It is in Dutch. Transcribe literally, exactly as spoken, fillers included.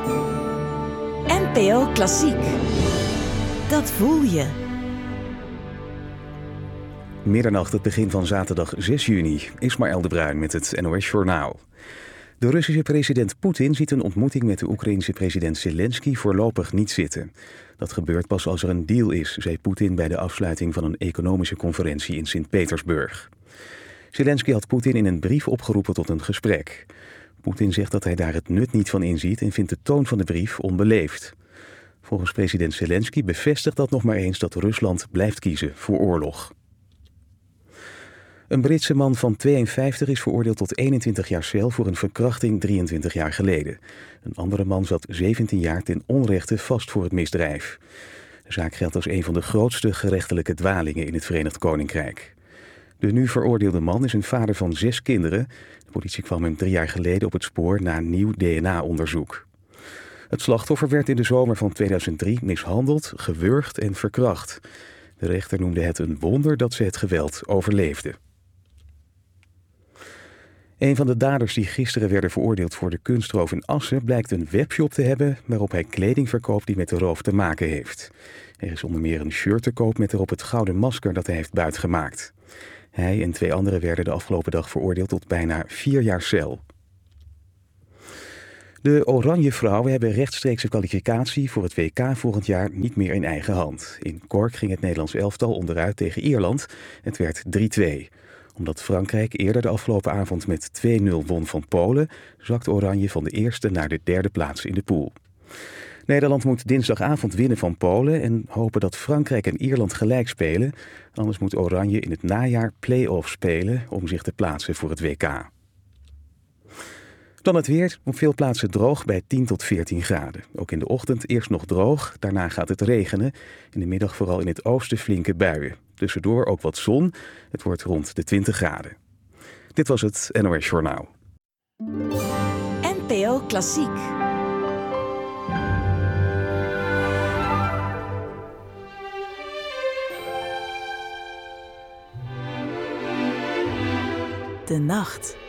N P O Klassiek. Dat voel je. Middernacht, het begin van zaterdag zes juni. Ismaël de Bruin met het N O S-journaal. De Russische president Poetin ziet een ontmoeting met de Oekraïense president Zelensky voorlopig niet zitten. Dat gebeurt pas als er een deal is, zei Poetin bij de afsluiting van een economische conferentie in Sint-Petersburg. Zelensky had Poetin in een brief opgeroepen tot een gesprek. Poetin zegt dat hij daar het nut niet van inziet en vindt de toon van de brief onbeleefd. Volgens president Zelensky bevestigt dat nog maar eens dat Rusland blijft kiezen voor oorlog. Een Britse man van tweeënvijftig is veroordeeld tot eenentwintig jaar cel voor een verkrachting drieëntwintig jaar geleden. Een andere man zat zeventien jaar ten onrechte vast voor het misdrijf. De zaak geldt als een van de grootste gerechtelijke dwalingen in het Verenigd Koninkrijk. De nu veroordeelde man is een vader van zes kinderen. De politie kwam hem drie jaar geleden op het spoor na nieuw D N A-onderzoek. Het slachtoffer werd in de zomer van tweeduizend drie mishandeld, gewurgd en verkracht. De rechter noemde het een wonder dat ze het geweld overleefde. Een van de daders die gisteren werden veroordeeld voor de kunstroof in Assen blijkt een webshop te hebben waarop hij kleding verkoopt die met de roof te maken heeft. Er is onder meer een shirt te koop met erop het gouden masker dat hij heeft buitgemaakt. Hij en twee anderen werden de afgelopen dag veroordeeld tot bijna vier jaar cel. De Oranje Vrouwen hebben rechtstreekse kwalificatie voor het W K volgend jaar niet meer in eigen hand. In Cork ging het Nederlands elftal onderuit tegen Ierland. Het werd drie twee. Omdat Frankrijk eerder de afgelopen avond met twee nul won van Polen, zakte Oranje van de eerste naar de derde plaats in de pool. Nederland moet dinsdagavond winnen van Polen en hopen dat Frankrijk en Ierland gelijk spelen. Anders moet Oranje in het najaar play-off spelen om zich te plaatsen voor het W K. Dan het weer, op veel plaatsen droog bij tien tot veertien graden. Ook in de ochtend eerst nog droog, daarna gaat het regenen. In de middag vooral in het oosten flinke buien. Tussendoor ook wat zon, het wordt rond de twintig graden. Dit was het N O S-journaal. N P O Klassiek. De nacht.